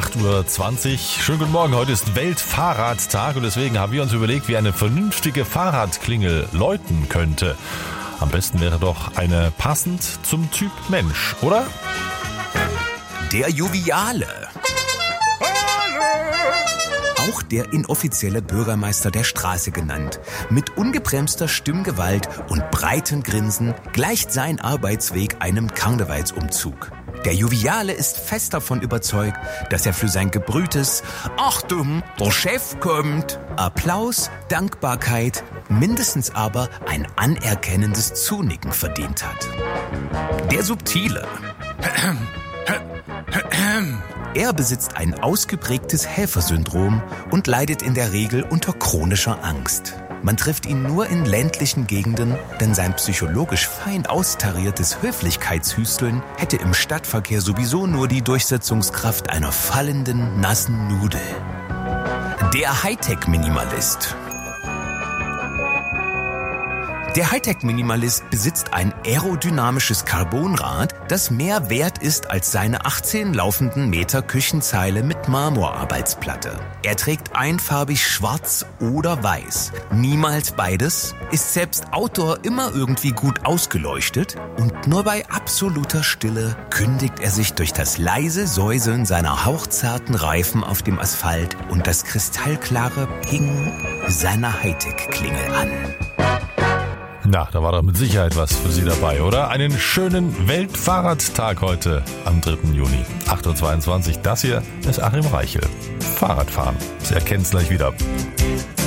8:20 Uhr. Schönen guten Morgen, heute ist Weltfahrradtag und deswegen haben wir uns überlegt, wie eine vernünftige Fahrradklingel läuten könnte. Am besten wäre doch eine passend zum Typ Mensch, oder? Der Joviale. Auch der inoffizielle Bürgermeister der Straße genannt. Mit ungebremster Stimmgewalt und breitem Grinsen gleicht sein Arbeitsweg einem Karnevalsumzug. Der Joviale ist fest davon überzeugt, dass er für sein gebrühtes „Achtung, der Chef kommt!" Applaus, Dankbarkeit, mindestens aber ein anerkennendes Zunicken verdient hat. Der Subtile. Er besitzt ein ausgeprägtes Helfersyndrom und leidet in der Regel unter chronischer Angst. Man trifft ihn nur in ländlichen Gegenden, denn sein psychologisch fein austariertes Höflichkeitshüsteln hätte im Stadtverkehr sowieso nur die Durchsetzungskraft einer fallenden, nassen Nudel. Der Hightech-Minimalist. Der Hightech-Minimalist besitzt ein aerodynamisches Carbonrad, das mehr wert ist als seine 18 laufenden Meter Küchenzeile mit Marmorarbeitsplatte. Er trägt einfarbig schwarz oder weiß. Niemals beides, ist selbst outdoor immer irgendwie gut ausgeleuchtet und nur bei absoluter Stille kündigt er sich durch das leise Säuseln seiner hauchzarten Reifen auf dem Asphalt und das kristallklare Ping seiner Hightech-Klingel an. Na, da war doch mit Sicherheit was für Sie dabei, oder? Einen schönen Weltfahrradtag heute am 3. Juni. 8:22 Uhr, das hier ist Achim Reichel. Fahrradfahren. Sie erkennen es gleich wieder.